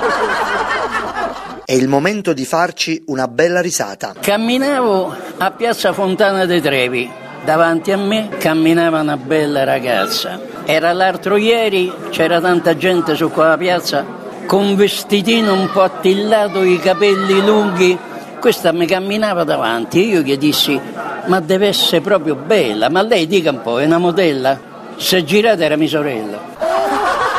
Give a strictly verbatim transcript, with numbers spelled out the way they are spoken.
È il momento di farci una bella risata. Camminavo a Piazza Fontana dei Trevi, davanti a me camminava una bella ragazza. Era l'altro ieri, c'era tanta gente su quella piazza con vestitino un po' attillato, i capelli lunghi. Questa mi camminava davanti, io gli dissi: ma deve essere proprio bella, ma lei dica un po', è una modella? Si è girata, era mia sorella.